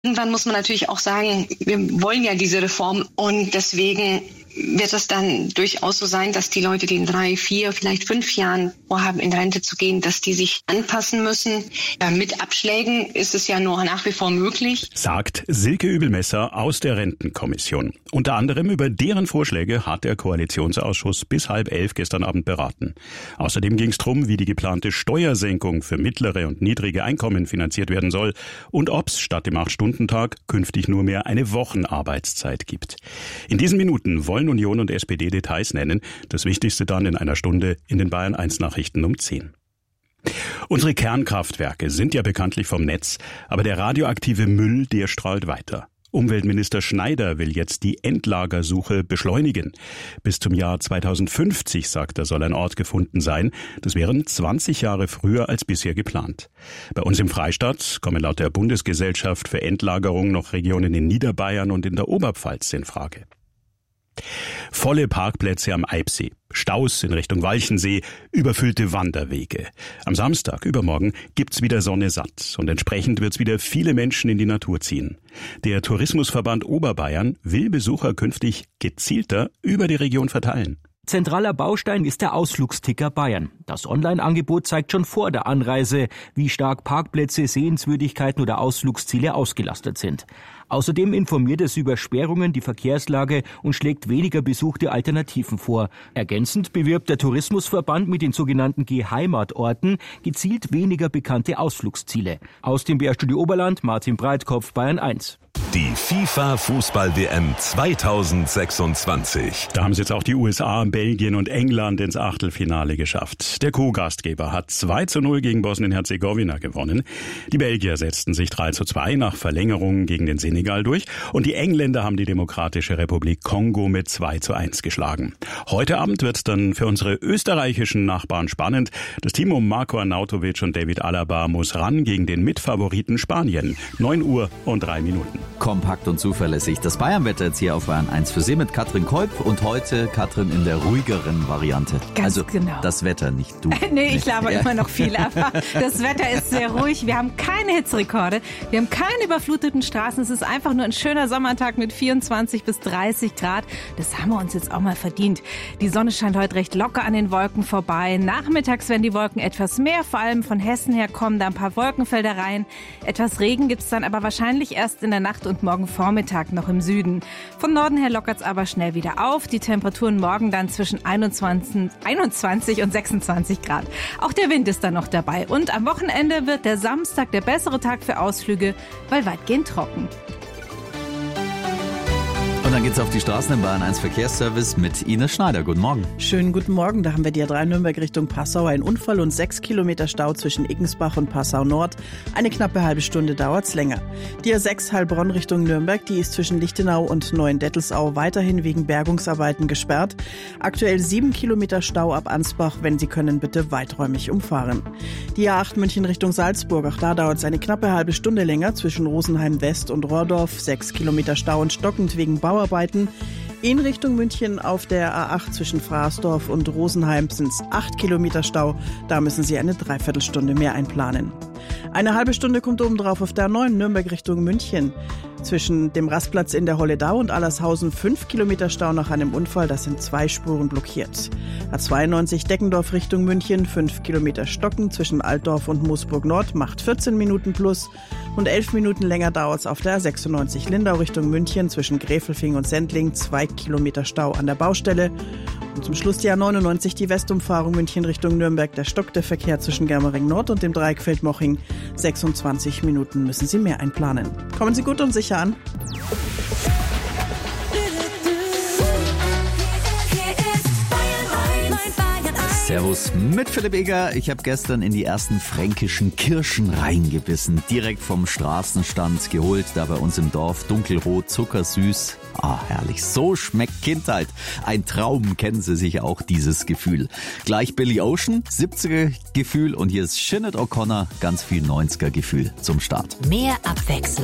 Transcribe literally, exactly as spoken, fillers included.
Irgendwann muss man natürlich auch sagen, wir wollen ja diese Reform und deswegen wird es dann durchaus so sein, dass die Leute, die in drei, vier, vielleicht fünf Jahren vorhaben, in Rente zu gehen, dass die sich anpassen müssen. Ja, mit Abschlägen ist es ja nur nach wie vor möglich. Sagt Silke Übelmesser aus der Rentenkommission. Unter anderem über deren Vorschläge hat der Koalitionsausschuss bis halb elf gestern Abend beraten. Außerdem ging es darum, wie die geplante Steuersenkung für mittlere und niedrige Einkommen finanziert werden soll und ob es statt dem acht-Stunden-Tag künftig nur mehr eine Wochenarbeitszeit gibt. In diesen Minuten wollen Union und S P D Details nennen. Das Wichtigste dann in einer Stunde in den Bayern eins Nachrichten um zehn. Unsere Kernkraftwerke sind ja bekanntlich vom Netz, aber der radioaktive Müll, der strahlt weiter. Umweltminister Schneider will jetzt die Endlagersuche beschleunigen. Bis zum Jahr zweitausendfünfzig, sagt er, soll ein Ort gefunden sein. Das wären zwanzig Jahre früher als bisher geplant. Bei uns im Freistaat kommen laut der Bundesgesellschaft für Endlagerung noch Regionen in Niederbayern und in der Oberpfalz in Frage. Volle Parkplätze am Eibsee, Staus in Richtung Walchensee, überfüllte Wanderwege. Am Samstag, übermorgen, gibt's wieder Sonne satt und entsprechend wird's wieder viele Menschen in die Natur ziehen. Der Tourismusverband Oberbayern will Besucher künftig gezielter über die Region verteilen. Zentraler Baustein ist der Ausflugsticker Bayern. Das Online-Angebot zeigt schon vor der Anreise, wie stark Parkplätze, Sehenswürdigkeiten oder Ausflugsziele ausgelastet sind. Außerdem informiert es über Sperrungen, die Verkehrslage und schlägt weniger besuchte Alternativen vor. Ergänzend bewirbt der Tourismusverband mit den sogenannten Geheimatorten gezielt weniger bekannte Ausflugsziele. Aus dem B R-Studio Oberland, Martin Breitkopf, Bayern eins. Die FIFA-Fußball-W M zweitausendsechsundzwanzig. Da haben es jetzt auch die U S A, Belgien und England ins Achtelfinale geschafft. Der Co-Gastgeber hat zwei zu null gegen Bosnien-Herzegowina gewonnen. Die Belgier setzten sich drei zu zwei nach Verlängerung gegen den Senegal durch. Und die Engländer haben die Demokratische Republik Kongo mit zwei zu eins geschlagen. Heute Abend wird es dann für unsere österreichischen Nachbarn spannend. Das Team um Marco Arnautovic und David Alaba muss ran gegen den Mitfavoriten Spanien. neun Uhr und drei Minuten. Kompakt und zuverlässig. Das Bayernwetter jetzt hier auf Bayern eins für Sie mit Katrin Kolb und heute Katrin in der ruhigeren Variante. Ganz also genau. Das Wetter, nicht du. Nee, ich laber immer noch viel, aber das Wetter ist sehr ruhig. Wir haben keine Hitzrekorde, wir haben keine überfluteten Straßen. Es ist einfach nur ein schöner Sommertag mit vierundzwanzig bis dreißig Grad. Das haben wir uns jetzt auch mal verdient. Die Sonne scheint heute recht locker an den Wolken vorbei. Nachmittags werden die Wolken etwas mehr, vor allem von Hessen her kommen da ein paar Wolkenfelder rein. Etwas Regen gibt's dann aber wahrscheinlich erst in der Nacht und morgen Vormittag noch im Süden. Von Norden her lockert's aber schnell wieder auf. Die Temperaturen morgen dann zwischen einundzwanzig und sechsundzwanzig Grad. Auch der Wind ist dann noch dabei. Und am Wochenende wird der Samstag der bessere Tag für Ausflüge, weil weitgehend trocken. Und dann geht's auf die Straßen im Bayern eins Verkehrsservice mit Ines Schneider. Guten Morgen. Schönen guten Morgen. Da haben wir die A drei Nürnberg Richtung Passau. Ein Unfall und sechs Kilometer Stau zwischen Iggensbach und Passau Nord. Eine knappe halbe Stunde dauert's länger. Die A sechs Heilbronn Richtung Nürnberg, die ist zwischen Lichtenau und Neuendettelsau weiterhin wegen Bergungsarbeiten gesperrt. Aktuell sieben Kilometer Stau ab Ansbach. Wenn Sie können, bitte weiträumig umfahren. Die A acht München Richtung Salzburg. Auch da dauert's eine knappe halbe Stunde länger zwischen Rosenheim West und Rohrdorf. Sechs Kilometer Stau und stockend wegen Bauarbeiten. In Richtung München auf der A acht zwischen Fraßdorf und Rosenheim sind es acht Kilometer Stau. Da müssen Sie eine Dreiviertelstunde mehr einplanen. Eine halbe Stunde kommt obendrauf auf der A neun Nürnberg Richtung München. Zwischen dem Rastplatz in der Holledau und Allershausen fünf Kilometer Stau nach einem Unfall. Das sind zwei Spuren blockiert. A zweiundneunzig Deckendorf Richtung München, fünf Kilometer Stocken zwischen Altdorf und Moosburg Nord, macht vierzehn Minuten plus. Und elf Minuten länger dauert es auf der A sechsundneunzig Lindau Richtung München zwischen Gräfelfing und Sendling, zwei Kilometer Stau an der Baustelle. Und zum Schluss die A neunundneunzig, die Westumfahrung München Richtung Nürnberg. Der stockt der Verkehr zwischen Germering Nord und dem Dreieck Feldmoching. sechsundzwanzig Minuten müssen Sie mehr einplanen. Kommen Sie gut und sicher an. Servus mit Philipp Eger. Ich habe gestern in die ersten fränkischen Kirschen reingebissen. Direkt vom Straßenstand geholt, da bei uns im Dorf. Dunkelrot, zuckersüß. Ah, herrlich. So schmeckt Kindheit. Ein Traum, kennen Sie sicher auch dieses Gefühl. Gleich Billy Ocean, siebziger Gefühl. Und hier ist Sinead O'Connor, ganz viel neunziger Gefühl zum Start. Mehr Abwechslung.